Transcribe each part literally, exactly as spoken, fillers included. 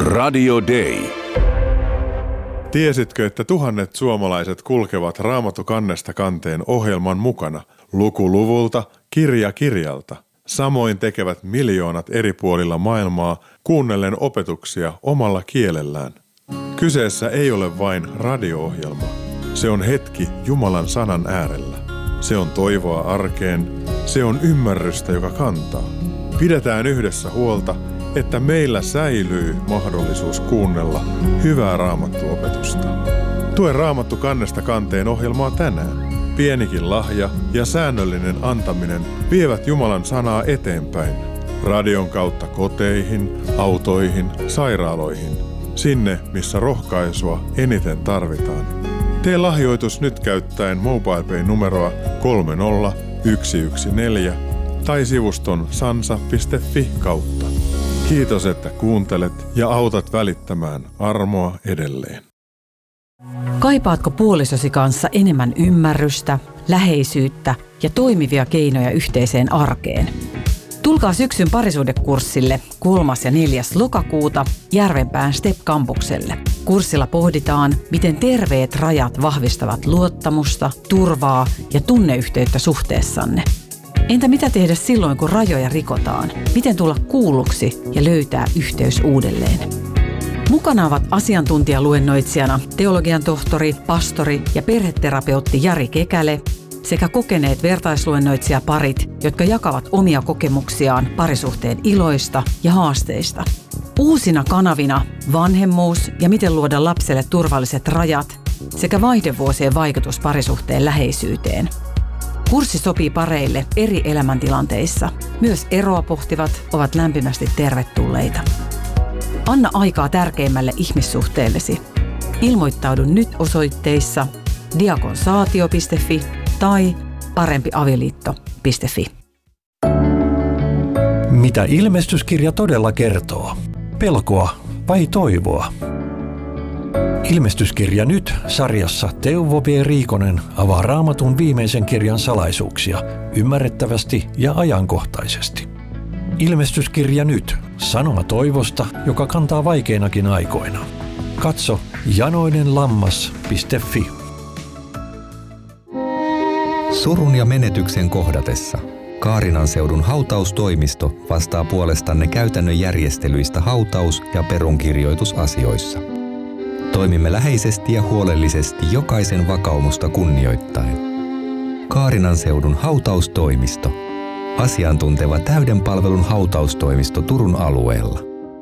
Radio Day. Tiesitkö, että tuhannet suomalaiset kulkevat Raamattu kannesta kanteen ohjelman mukana, luku luvulta, kirja kirjalta? Samoin tekevät miljoonat eri puolilla maailmaa kuunnellen opetuksia omalla kielellään. Kyseessä ei ole vain radio-ohjelma. Se on hetki Jumalan sanan äärellä. Se on toivoa arkeen. Se on ymmärrystä, joka kantaa. Pidetään yhdessä huolta, että meillä säilyy mahdollisuus kuunnella hyvää Raamattu-opetusta. Tue Raamattu kannesta kanteen ohjelmaa tänään. Pienikin lahja ja säännöllinen antaminen vievät Jumalan sanaa eteenpäin. Radion kautta koteihin, autoihin, sairaaloihin. Sinne, missä rohkaisua eniten tarvitaan. Tee lahjoitus nyt käyttäen MobilePay-numeroa kolme nolla yksi yksi neljä tai sivuston sansa piste fi kautta. Kiitos, että kuuntelet ja autat välittämään armoa edelleen. Kaipaatko puolisosi kanssa enemmän ymmärrystä, läheisyyttä ja toimivia keinoja yhteiseen arkeen? Tulkaa syksyn parisuhdekurssille kolmas ja neljäs lokakuuta Järvenpään Step-kampukselle. Kurssilla pohditaan, miten terveet rajat vahvistavat luottamusta, turvaa ja tunneyhteyttä suhteessanne. Entä mitä tehdä silloin, kun rajoja rikotaan? Miten tulla kuulluksi ja löytää yhteys uudelleen? Mukana ovat asiantuntijaluennoitsijana teologian tohtori, pastori ja perheterapeutti Jari Kekäle sekä kokeneet vertaisluennoitsijaparit, jotka jakavat omia kokemuksiaan parisuhteen iloista ja haasteista. Uusina kanavina vanhemmuus ja miten luoda lapselle turvalliset rajat sekä vaihdevuosien vaikutus parisuhteen läheisyyteen. Kurssi sopii pareille eri elämäntilanteissa. Myös eroa pohtivat ovat lämpimästi tervetulleita. Anna aikaa tärkeimmälle ihmissuhteellesi. Ilmoittaudu nyt osoitteissa diakonsaatio piste fi tai parempiavioliitto piste fi. Mitä ilmestyskirja todella kertoo? Pelkoa vai toivoa? Ilmestyskirja nyt -sarjassa Teuvo P. Riikonen avaa Raamatun viimeisen kirjan salaisuuksia ymmärrettävästi ja ajankohtaisesti. Ilmestyskirja nyt -sanoma toivosta, joka kantaa vaikeinakin aikoina. Katso janoinenlammas piste fi. Surun ja menetyksen kohdatessa Kaarinan seudun hautaustoimisto vastaa puolestanne käytännön järjestelyistä hautaus- ja perunkirjoitusasioissa. Toimimme läheisesti ja huolellisesti jokaisen vakaumusta kunnioittaen. Kaarinan seudun hautaustoimisto. Asiantunteva täyden palvelun hautaustoimisto Turun alueella.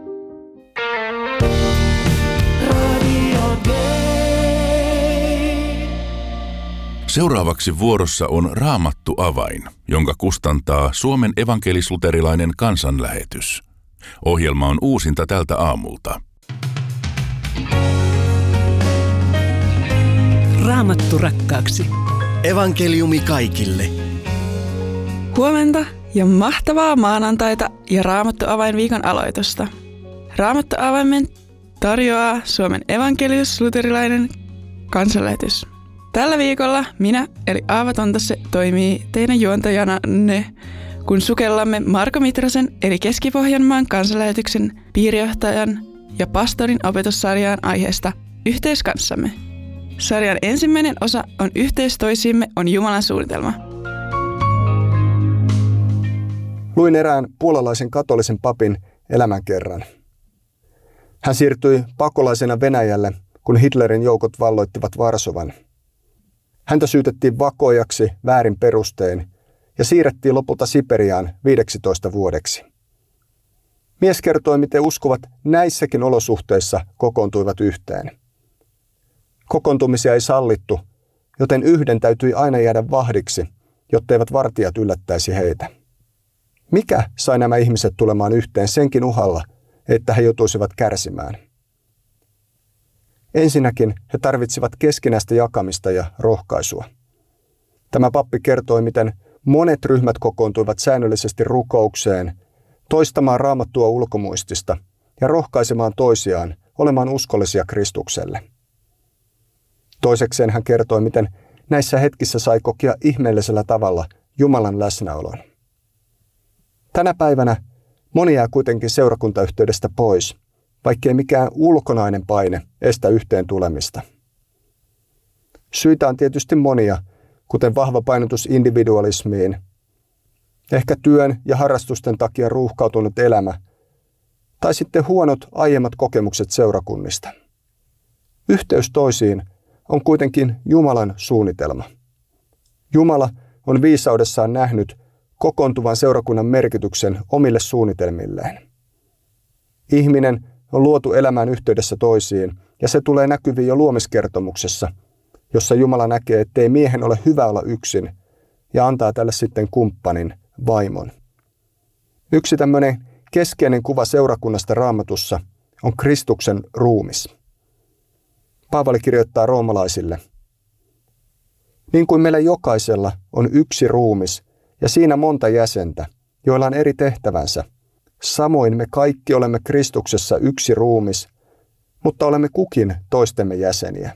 Seuraavaksi vuorossa on Raamattu avain, jonka kustantaa Suomen evankelis-luterilainen kansanlähetys. Ohjelma on uusinta tältä aamulta. Raamattu rakkaaksi. Evankeliumi kaikille. Huomenta ja mahtavaa maanantaita ja Raamattu avain viikon aloitusta. Raamattu avaimen tarjoaa Suomen evankelis-luterilainen kansanlähetys. Tällä viikolla minä, eli Aava Tontasse, toimii teidän juontajananne, kun sukellamme Marko Mitrasen, eli Keski-Pohjanmaan kansanlähetyksen piirijohtajan ja pastorin opetussarjaan aiheesta Yhteys kanssamme. Sarjan ensimmäinen osa on Yhteys toisiimme on Jumalan suunnitelma. Luin erään puolalaisen katolisen papin elämänkerran. Hän siirtyi pakolaisena Venäjälle, kun Hitlerin joukot valloittivat Varsovan. Häntä syytettiin vakojaksi väärin perustein ja siirrettiin lopulta Siperiaan viideksitoista vuodeksi. Mies kertoi, miten uskovat näissäkin olosuhteissa kokoontuivat yhteen. Kokoontumisia ei sallittu, joten yhden täytyi aina jäädä vahdiksi, jotteivät vartijat yllättäisi heitä. Mikä sai nämä ihmiset tulemaan yhteen senkin uhalla, että he joutuisivat kärsimään? Ensinnäkin he tarvitsivat keskinäistä jakamista ja rohkaisua. Tämä pappi kertoi, miten monet ryhmät kokoontuivat säännöllisesti rukoukseen, toistamaan Raamattua ulkomuistista ja rohkaisemaan toisiaan olemaan uskollisia Kristukselle. Toisekseen hän kertoi, miten näissä hetkissä sai kokea ihmeellisellä tavalla Jumalan läsnäolon. Tänä päivänä moni jää kuitenkin seurakuntayhteydestä pois, vaikkei mikään ulkonainen paine estä yhteen tulemista. Syitä on tietysti monia, kuten vahva painotus individualismiin, ehkä työn ja harrastusten takia ruuhkautunut elämä, tai sitten huonot aiemmat kokemukset seurakunnista. Yhteys toisiin on kuitenkin Jumalan suunnitelma. Jumala on viisaudessaan nähnyt kokoontuvan seurakunnan merkityksen omille suunnitelmilleen. Ihminen on luotu elämään yhteydessä toisiin, ja se tulee näkyviin jo luomiskertomuksessa, jossa Jumala näkee, ettei miehen ole hyvä olla yksin, ja antaa tälle sitten kumppanin, vaimon. Yksi tämmöinen keskeinen kuva seurakunnasta Raamatussa on Kristuksen ruumis. Paavali kirjoittaa roomalaisille: niin kuin meillä jokaisella on yksi ruumis ja siinä monta jäsentä, joilla on eri tehtävänsä, samoin me kaikki olemme Kristuksessa yksi ruumis, mutta olemme kukin toistemme jäseniä.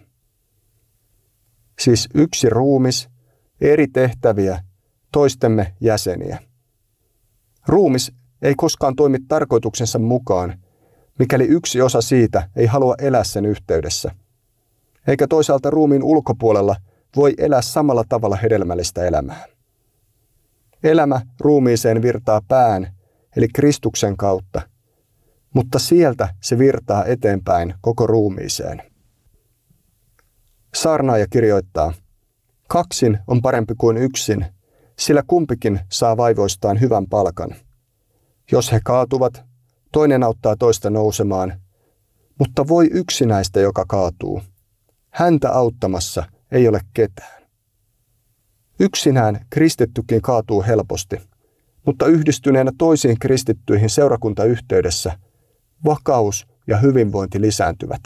Siis yksi ruumis, eri tehtäviä, toistemme jäseniä. Ruumis ei koskaan toimi tarkoituksensa mukaan, mikäli yksi osa siitä ei halua elää sen yhteydessä. Eikä toisaalta ruumiin ulkopuolella voi elää samalla tavalla hedelmällistä elämää. Elämä ruumiiseen virtaa pään, eli Kristuksen kautta, mutta sieltä se virtaa eteenpäin koko ruumiiseen. Saarnaaja kirjoittaa: kaksin on parempi kuin yksin, sillä kumpikin saa vaivoistaan hyvän palkan. Jos he kaatuvat, toinen auttaa toista nousemaan, mutta voi yksinäistä, joka kaatuu. Häntä auttamassa ei ole ketään. Yksinään kristittykin kaatuu helposti, mutta yhdistyneenä toisiin kristittyihin seurakuntayhteydessä vakaus ja hyvinvointi lisääntyvät.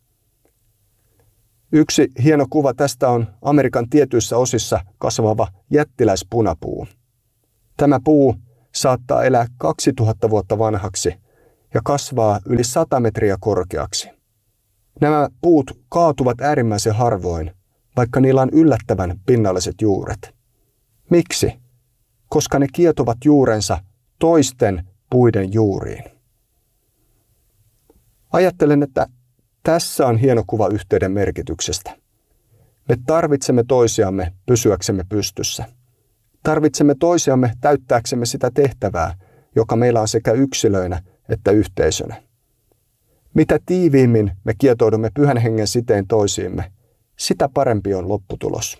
Yksi hieno kuva tästä on Amerikan tietyissä osissa kasvava jättiläispunapuu. Tämä puu saattaa elää kaksituhatta vuotta vanhaksi ja kasvaa yli sata metriä korkeaksi. Nämä puut kaatuvat äärimmäisen harvoin, vaikka niillä on yllättävän pinnalliset juuret. Miksi? Koska ne kietovat juurensa toisten puiden juuriin. Ajattelen, että tässä on hieno kuva yhteyden merkityksestä. Me tarvitsemme toisiamme pysyäksemme pystyssä. Tarvitsemme toisiamme täyttääksemme sitä tehtävää, joka meillä on sekä yksilöinä että yhteisönä. Mitä tiiviimmin me kietoudumme Pyhän Hengen siteen toisiimme, sitä parempi on lopputulos.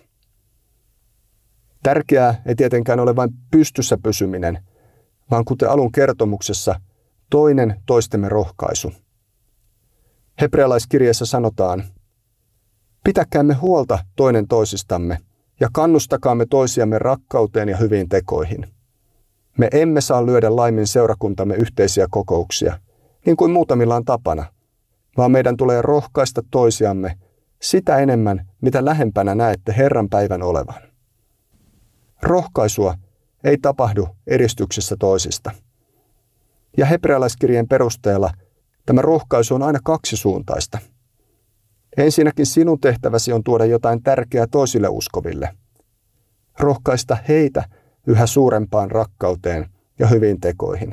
Tärkeää ei tietenkään ole vain pystyssä pysyminen, vaan kuten alun kertomuksessa, toinen toistemme rohkaisu. Hebrealaiskirjeessä sanotaan: pitäkäämme huolta toinen toisistamme ja kannustakaamme toisiamme rakkauteen ja hyviin tekoihin. Me emme saa lyödä laimin seurakuntamme yhteisiä kokouksia, niin kuin muutamilla on tapana, vaan meidän tulee rohkaista toisiamme sitä enemmän, mitä lähempänä näette Herran päivän olevan. Rohkaisua ei tapahdu eristyksessä toisista. Ja hebrealaiskirjeen perusteella tämä rohkaisu on aina kaksisuuntaista. Ensinnäkin sinun tehtäväsi on tuoda jotain tärkeää toisille uskoville. Rohkaista heitä yhä suurempaan rakkauteen ja hyviin tekoihin.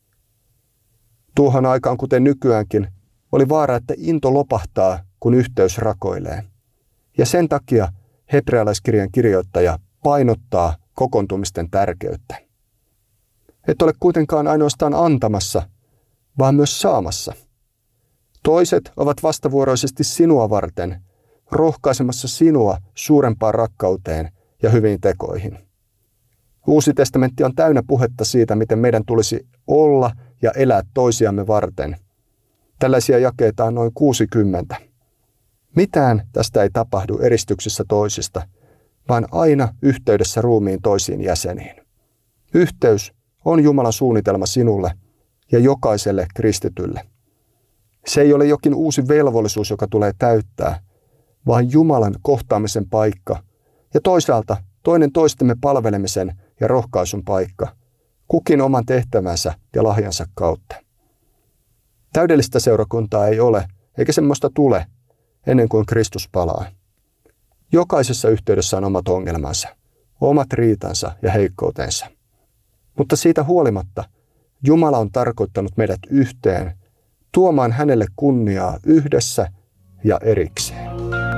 Tuohon aikaan, kuten nykyäänkin, oli vaara, että into lopahtaa, kun yhteys rakoilee. Ja sen takia hebrealaiskirjan kirjoittaja painottaa kokoontumisten tärkeyttä. Et ole kuitenkaan ainoastaan antamassa, vaan myös saamassa. Toiset ovat vastavuoroisesti sinua varten, rohkaisemassa sinua suurempaan rakkauteen ja hyviin tekoihin. Uusi testamentti on täynnä puhetta siitä, miten meidän tulisi olla ja elää toisiamme varten. Tällaisia jakeita on noin kuusikymmentä. Mitään tästä ei tapahdu eristyksissä toisista, vaan aina yhteydessä ruumiin toisiin jäseniin. Yhteys on Jumalan suunnitelma sinulle ja jokaiselle kristitylle. Se ei ole jokin uusi velvollisuus, joka tulee täyttää, vaan Jumalan kohtaamisen paikka ja toisaalta toinen toistemme palvelemisen ja rohkaisun paikka, kukin oman tehtävänsä ja lahjansa kautta. Täydellistä seurakuntaa ei ole, eikä semmoista tule, ennen kuin Kristus palaa. Jokaisessa yhteydessä on omat ongelmansa, omat riitansa ja heikkoutensa. Mutta siitä huolimatta Jumala on tarkoittanut meidät yhteen, tuomaan hänelle kunniaa yhdessä ja erikseen.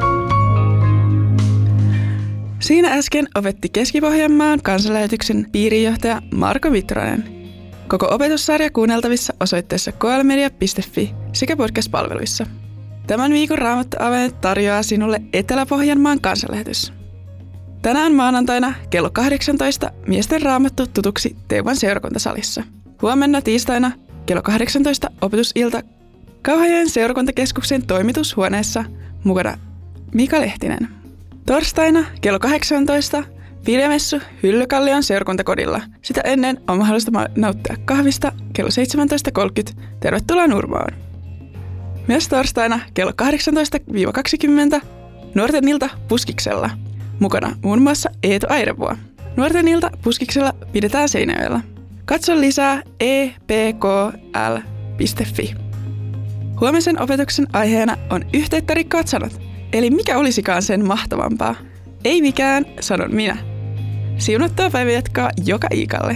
Siinä äsken opetti Keski-Pohjanmaan kansanlähetyksen piirijohtaja Marko Vitronen. Koko opetussarja kuunneltavissa osoitteessa k l media piste f i sekä podcast-palveluissa. Tämän viikon Raamattu-avaimet tarjoaa sinulle Etelä-Pohjanmaan kansanlähetys. Tänään maanantaina kello kahdeksantoista miesten raamattu tutuksi Teuvan seurakuntasalissa. Huomenna tiistaina kello kahdeksantoista opetusilta Kauhajoen seurakuntakeskuksen toimitushuoneessa, mukana Mika Lehtinen. Torstaina kello kahdeksantoista Viljamessu Hyllykallion seurakuntakodilla. Sitä ennen on mahdollista nauttia kahvista kello seitsemäntoista kolmekymmentä. Tervetuloa Nurmoon! Myös torstaina kello kahdeksantoista kaksikymmentä Nuorten ilta Puskiksella. Mukana muun muassa Eetu Airevuo. Nuorten ilta Puskiksella pidetään Seinäjoella. Katso lisää e p k l piste f i. Huomisen opetuksen aiheena on yhteyttä rikkovat sanat. Eli mikä olisikaan sen mahtavampaa? Ei mikään, sanon minä. Siunattua päivänjatkoa joka iikalle.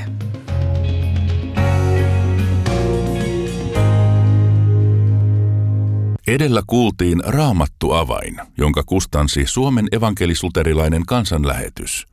Edellä kuultiin Raamattu-avain, jonka kustansi Suomen evankelis-luterilainen kansanlähetys.